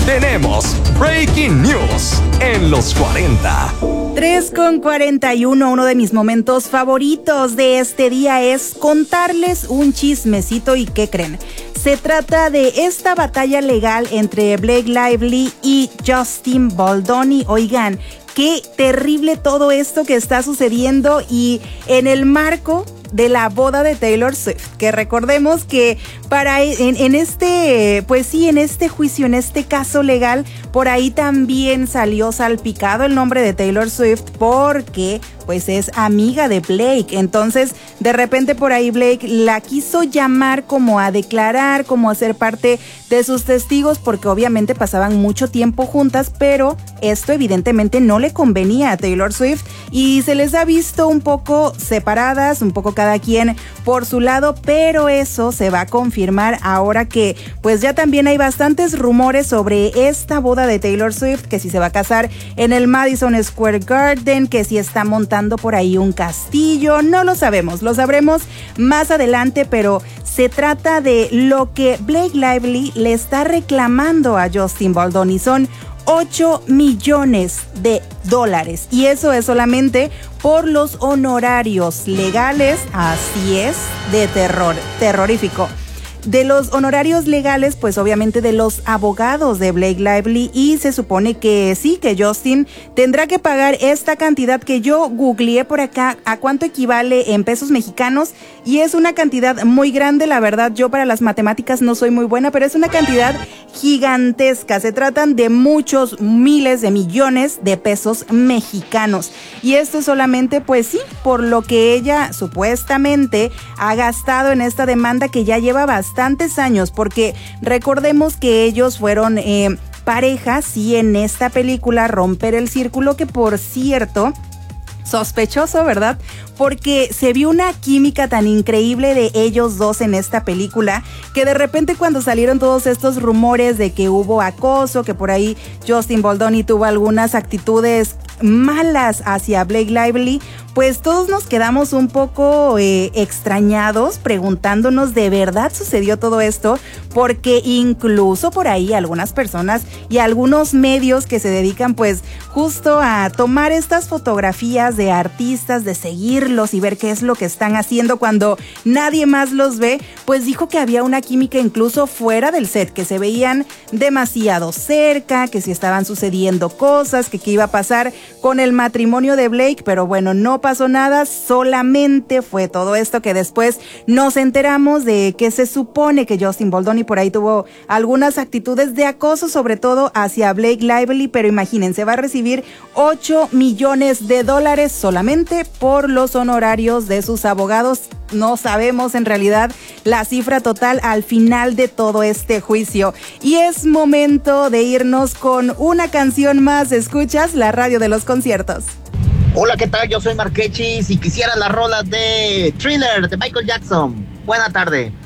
tenemos Breaking News en los 40. 3:41, uno de mis momentos favoritos de este día es contarles un chismecito. ¿Y qué creen? Se trata de esta batalla legal entre Blake Lively y Justin Baldoni. Oigan, qué terrible todo esto que está sucediendo y en el marco de la boda de Taylor Swift, que recordemos que en este juicio, en este caso legal, por ahí también salió salpicado el nombre de Taylor Swift porque pues es amiga de Blake. Entonces, de repente por ahí Blake la quiso llamar como a declarar, como a ser parte de sus testigos, porque obviamente pasaban mucho tiempo juntas, pero esto evidentemente no le convenía a Taylor Swift y se les ha visto un poco separadas, un poco cada quien por su lado, pero eso se va a confirmar ahora que pues ya también hay bastantes rumores sobre esta boda de Taylor Swift, que si se va a casar en el Madison Square Garden, que si está montando por ahí un castillo, no lo sabemos, lo sabremos más adelante, pero se trata de lo que Blake Lively le está reclamando a Justin Baldoni. Son $8 millones y eso es solamente por los honorarios legales, así es, de terrorífico. De los honorarios legales, pues obviamente de los abogados de Blake Lively, y se supone que sí, que Justin tendrá que pagar esta cantidad que yo googleé por acá a cuánto equivale en pesos mexicanos, y es una cantidad muy grande. La verdad, yo para las matemáticas no soy muy buena, pero es una cantidad gigantesca. Se tratan de muchos miles de millones de pesos mexicanos, y esto solamente, pues sí, por lo que ella supuestamente ha gastado en esta demanda que ya lleva bastantes años, porque recordemos que ellos fueron pareja, sí, en esta película Romper el Círculo, que por cierto, sospechoso, ¿verdad? Porque se vio una química tan increíble de ellos dos en esta película, que de repente cuando salieron todos estos rumores de que hubo acoso, que por ahí Justin Baldoni tuvo algunas actitudes malas hacia Blake Lively, pues todos nos quedamos un poco extrañados, preguntándonos, ¿de verdad sucedió todo esto? Porque incluso por ahí algunas personas y algunos medios que se dedican pues justo a tomar estas fotografías de artistas, de seguirlos y ver qué es lo que están haciendo cuando nadie más los ve, pues dijo que había una química incluso fuera del set, que se veían demasiado cerca, que si estaban sucediendo cosas, que qué iba a pasar con el matrimonio de Blake, pero bueno, no pasó nada, solamente fue todo esto que después nos enteramos de que se supone que Justin Baldoni por ahí tuvo algunas actitudes de acoso, sobre todo hacia Blake Lively, pero imagínense, va a recibir $8 millones solamente por los honorarios de sus abogados. No sabemos en realidad la cifra total al final de todo este juicio. Y es momento de irnos con una canción más. Escuchas la radio de los conciertos. Hola, ¿qué tal? Yo soy Marquechis y quisiera las rolas de Thriller de Michael Jackson. Buena tarde.